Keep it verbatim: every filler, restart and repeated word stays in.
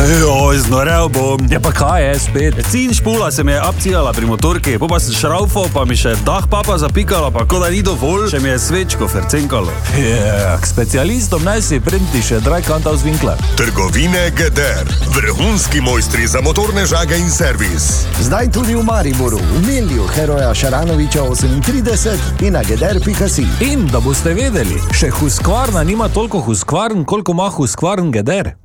Oj, znorel bom. Ja pa kaj je spet? Cin špula se mi je abcijala pri motorki, pa pa sem šraufal, pa mi še dah papa zapikala, pa ko da ni dovolj, še mi je svečko fercenkalo. Ja, k specialistom naj si printi še Dreikantaus Winkler. Trgovine Geder. Vrhunski mojstri za motorne žage in servis. Zdaj tudi v Mariboru, v Milju heroja Šaranoviča osemintrideset in na geder pika si. In da boste vedeli, še Husqvarna nima toliko Husqvarn, koliko ima Husqvarn Geder.